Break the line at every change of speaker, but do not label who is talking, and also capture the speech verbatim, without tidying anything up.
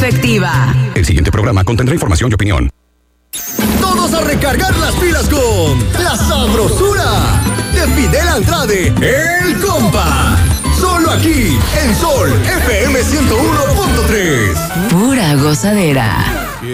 efectiva.
El siguiente programa contendrá información y opinión.
Todos a recargar las pilas con La Sabrosura de Fidel Andrade, el compa. Solo aquí, en Sol F M ciento uno punto tres.
Pura gozadera.